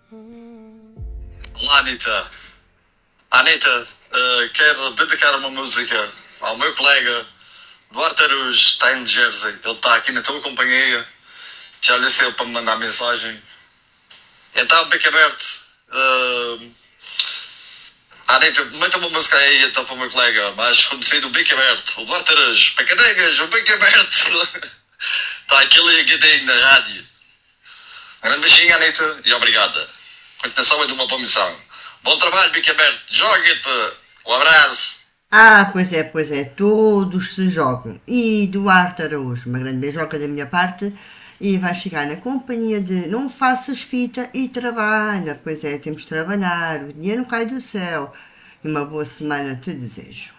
Olá, Anitta. Anitta, quero dedicar uma música ao meu colega Duarte Araújo, está em Jersey. Ele está aqui na tua companhia. Já lhe disse para me mandar mensagem. Então, bico aberto. Anitta, meta uma música aí então para o meu colega, mais conhecido, o Bico Aberto, o Duarte Araújo. Pacadegas, o Bico Aberto. Está aqui ligadinho na rádio. Um grande beijinho, Anitta, e obrigada. Continuação é de uma boa missão. Bom trabalho, Bico Aberto. Jogue-te. Um abraço. Ah, pois é, todos se jogam. E Duarte Araújo, uma grande beijoca da minha parte. E vai chegar na companhia de não faças fita e trabalha. Pois é, temos de trabalhar, o dinheiro cai do céu. E uma boa semana te desejo.